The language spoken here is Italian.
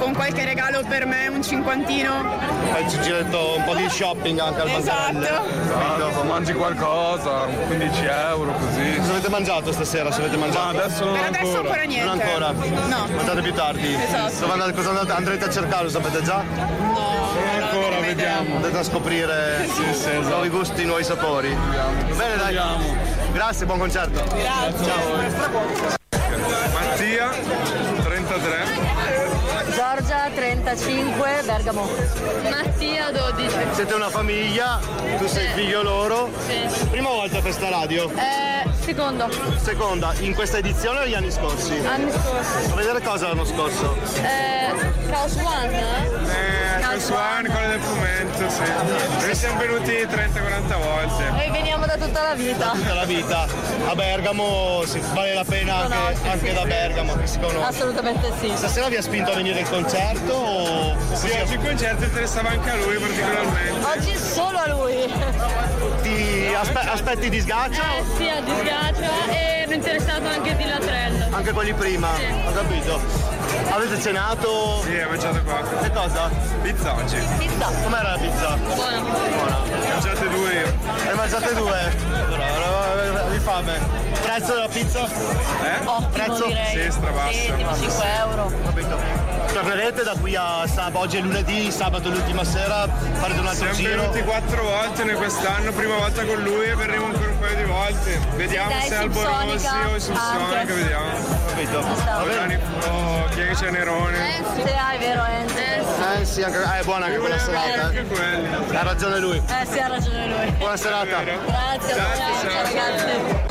con qualche regalo per me, un cinquantino. Ci giretto un po' di shopping anche al Bancarelle. Esatto, mangi qualcosa, 15 euro così. Cosa avete mangiato stasera? Se avete mangiato? Ma adesso non Per adesso ancora niente. Non ancora? No. Mangiate più tardi? Esatto. Cosa andrete a cercare, lo sapete già? non ancora, vediamo. Andate a scoprire esatto. nuovi gusti, nuovi sapori. Bene, dai. Grazie, buon concerto. Grazie. Ciao. Mattia, 33. Giorgia 35, Bergamo. Mattia 12. Siete una famiglia, tu sei figlio loro. Sì. Prima volta a Festa Radio? Secondo. Seconda, in questa edizione o gli anni scorsi? Anni scorsi. A vedere cosa l'anno scorso? Chaos One? Chaos One, quello del fumetto, sì. Noi siamo venuti 30-40 volte. Noi veniamo da tutta la vita. Tutta la vita. A Bergamo vale la pena anche da Bergamo che si conosce. Assolutamente sì. Stasera vi ha spinto a venire il concerto o Sì, oggi il concerto interessava anche a lui particolarmente. Oggi solo a lui. ti aspetti di sgaccia? Sì, a disgaccia e ero interessato anche di Latrell. Anche quelli prima? Sì. Ho capito. Avete cenato? Sì, ho mangiato qua. Che cosa? Pizza oggi. Pizza. Com'era la pizza? Buona. Buona. Ne ho mangiate 2 io. Ne mangiate 2? Di fame. Prezzo della pizza? Ottimo, Prezzo? direi. Sì, strabassa. Sì, tipo 5 euro. Capito. Tornerete da qui a sabato, oggi è lunedì, sabato è l'ultima sera, farete un altro Siamo giro? venuti 4 volte noi quest'anno, prima volta con lui e verremo ancora un paio di volte. Vediamo Dai, se è Alborossi Subsonica, o Subsonica, anche. vediamo. Capito? Va bene? Chi è che c'è Nerone? Sì, è vero, Enzo. Sì, anche, è buona anche quella serata. Anche quelli. Ha ragione lui. Sì, ha ragione lui. Buona serata. Vero? Grazie, Ciao, ciao ciao. ragazzi.